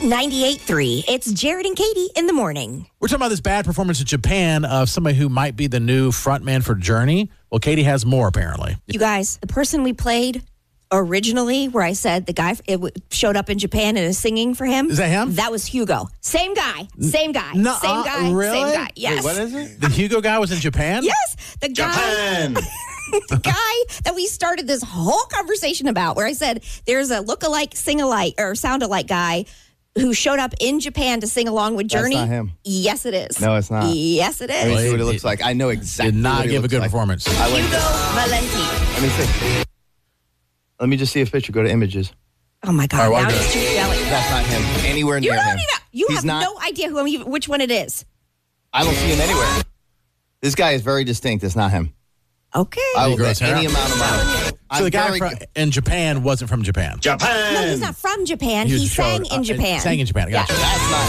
98.3. It's Jared and Katie in the morning. We're talking about this bad performance in Japan of somebody who might be the new frontman for Journey. Well, Katie has more, apparently. You guys, the person we played originally, where I said the guy showed up in Japan and is singing for him. Is that him? That was Hugo. Same guy. Same guy. Nuh-uh, Same guy. really? Same guy. Yes. Wait, what is it? The Hugo guy was in Japan? Yes. The guy. Japan. The guy that we started this whole conversation about, where I said there's a look-alike, sing-alike, or sound-alike guy who showed up in Japan to sing along with Journey. That's not him. Yes, it is. No, it's not. Yes, it Let me is. see what it looks like. I know exactly. Did not what he give a looks good like. performance. I went. Hugo Valenti. Let me see. Let me just see a picture. Go to images. Oh my God! All right, Now well, it's too yelling. That's not him. Anywhere You near don't him. even. You He's have not. no idea which one it is. I don't see him anywhere. This guy is very distinct. It's not him. Okay. I will gross bet hair any out. amount of money. So the guy very- in Japan wasn't from Japan. Japan. No, he's not from Japan. He He was sang showed- in Japan. Sang in Japan. Gotcha. Yeah. That's not